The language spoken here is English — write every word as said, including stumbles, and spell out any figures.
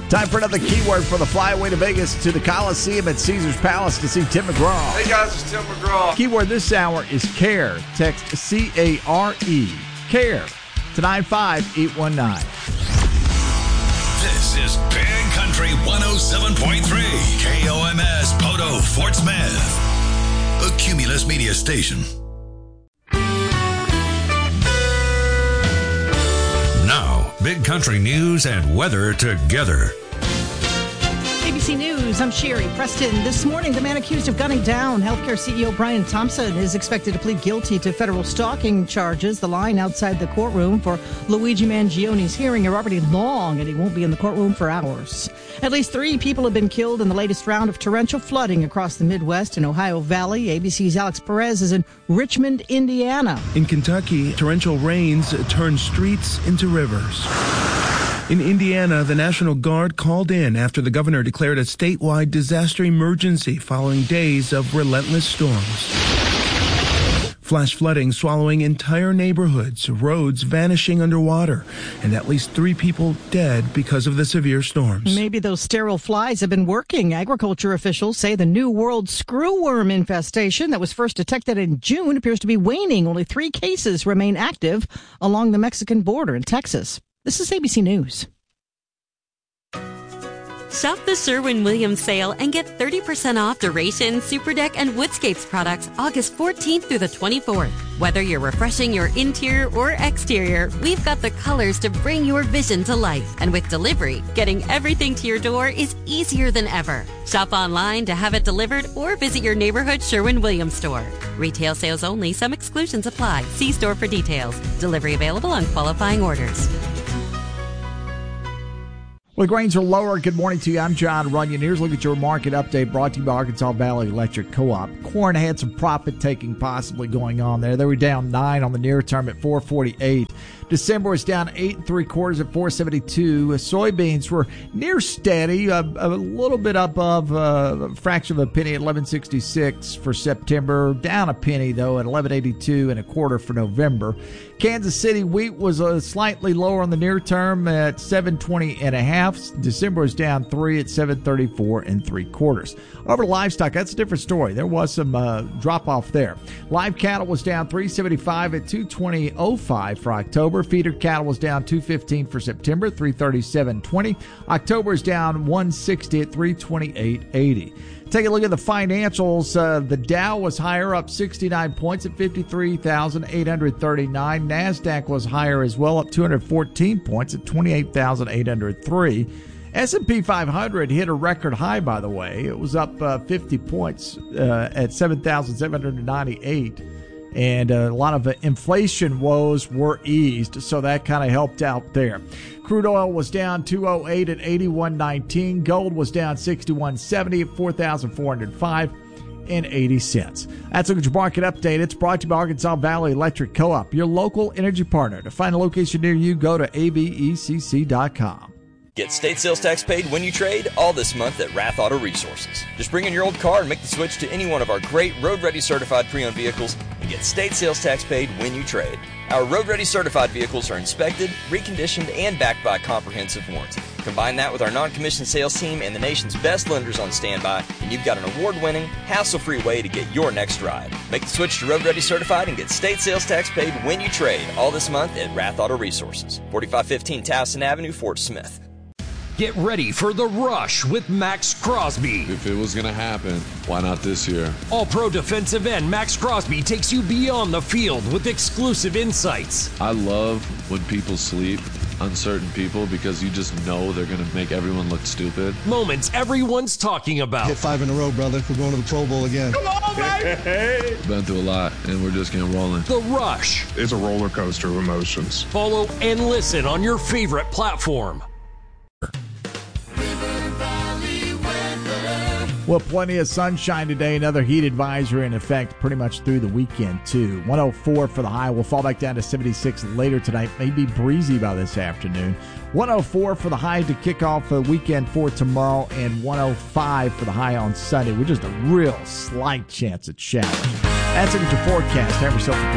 Time for another keyword for the flyaway to Vegas to the Coliseum at Caesars Palace to see Tim McGraw. Hey guys, it's Tim McGraw. Keyword this hour is care. Text C A R E. Care to nine five eight one nine. This is Big Country one oh seven point three K O M S Poto Fort Smith, a Cumulus Media station. Now, Big Country news and weather together. A B C News, I'm Sherry Preston. This morning, the man accused of gunning down healthcare C E O Brian Thompson is expected to plead guilty to federal stalking charges. The line outside the courtroom for Luigi Mangioni's hearing are already long, and he won't be in the courtroom for hours. At least three people have been killed in the latest round of torrential flooding across the Midwest and Ohio Valley. A B C's Alex Perez is in Richmond, Indiana. In Kentucky, torrential rains turned streets into rivers. In Indiana, the National Guard called in after the governor declared a statewide disaster emergency following days of relentless storms. Flash flooding swallowing entire neighborhoods, roads vanishing underwater, and at least three people dead because of the severe storms. Maybe those sterile flies have been working. Agriculture officials say the New World screwworm infestation that was first detected in June appears to be waning. Only three cases remain active along the Mexican border in Texas. This is A B C News. Shop the Sherwin-Williams sale and get thirty percent off Duration, Superdeck, and Woodscapes products August fourteenth through the twenty-fourth. Whether you're refreshing your interior or exterior, we've got the colors to bring your vision to life. And with delivery, getting everything to your door is easier than ever. Shop online to have it delivered or visit your neighborhood Sherwin-Williams store. Retail sales only. Some exclusions apply. See store for details. Delivery available on qualifying orders. Well, the grains are lower. Good morning to you. I'm John Runyon. Here's a look at your market update brought to you by Arkansas Valley Electric Co-op. Corn had some profit taking possibly going on there. They were down nine on the near term at four forty-eight. December was down eight and three quarters at four seventy-two. Soybeans were near steady, a, a little bit above uh, a fraction of a penny at eleven sixty-six for September. Down a penny though at eleven eighty-two and a quarter for November. Kansas City wheat was uh, slightly lower on the near term at seven twenty and a half. December was down three at seven thirty-four and three quarters. Over to livestock, that's a different story. There was some uh, drop off there. Live cattle was down three seventy-five at two twenty oh five for October. Feeder cattle was down two fifteen for September, three thirty-seven twenty. October is down one sixty at three twenty-eight eighty. Take a look at the financials. Uh, the Dow was higher, up sixty-nine points at fifty-three thousand eight hundred thirty-nine. NASDAQ was higher as well, up two hundred fourteen points at twenty-eight thousand eight hundred three. S and P five hundred hit a record high, by the way. It was up uh, fifty points uh, at seven thousand seven hundred ninety-eight. And uh, a lot of the inflation woes were eased, so that kind of helped out there. Crude oil was down two oh eight at eighty-one nineteen. Gold was down sixty-one seventy at four thousand four hundred five and eighty cents. That's a good market update. It's brought to you by Arkansas Valley Electric Co-op, your local energy partner. To find a location near you, go to A V E C C dot com. Get state sales tax paid when you trade all this month at Rath Auto Resources. Just bring in your old car and make the switch to any one of our great road-ready certified pre-owned vehicles and get state sales tax paid when you trade. Our road-ready certified vehicles are inspected, reconditioned, and backed by a comprehensive warranty. Combine that with our non-commissioned sales team and the nation's best lenders on standby, and you've got an award-winning, hassle-free way to get your next ride. Make the switch to Road Ready Certified and get state sales tax paid when you trade all this month at Rath Auto Resources. forty-five fifteen Towson Avenue, Fort Smith. Get ready for the rush with Max Crosby. If it was going to happen, why not this year? All-Pro defensive end Max Crosby takes you beyond the field with exclusive insights. I love when people sleep on certain people because you just know they're going to make everyone look stupid. Moments everyone's talking about. Hit five in a row, brother. We're going to the Pro Bowl again. Come on, baby! Been through a lot, and we're just getting rolling. The Rush. It's a roller coaster of emotions. Follow and listen on your favorite platform. Well, plenty of sunshine today. Another heat advisory in effect pretty much through the weekend, too. one oh four for the high. We'll fall back down to seventy-six later tonight. Maybe breezy by this afternoon. one oh four for the high to kick off the weekend for tomorrow, and one oh five for the high on Sunday with just a real slight chance at showers. That's a good forecast. Have yourself a